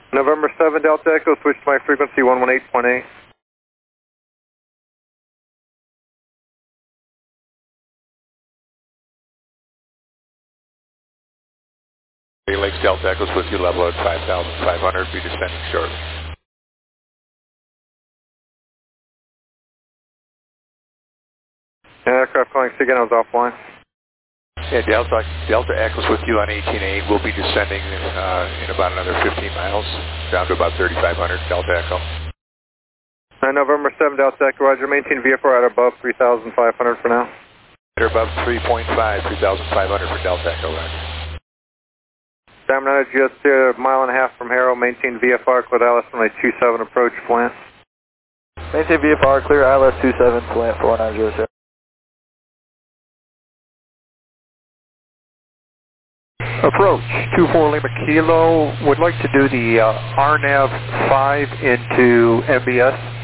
November 7 Delta Echo, switch to my frequency 118.8. Lakes Delta Echoes with you, level at 5,500, be descending shortly. Aircraft calling again, I was offline. Yeah, Delta Echoes with you on 18.8. We'll be descending in about another 15 miles, down to about 3,500, Delta Echo. November 7 Delta Echo, roger, maintain VFR at above 3,500 for now. At above 3.5, 3,500 for Delta Echo, roger. Diamond just a mile and a half from Harrow, maintain VFR, clear ILS runway 27 approach, plant. Maintain VFR, clear ILS 27, plant 4907. Approach 24 Lima Kilo, would like to do the RNAV 5 into MBS.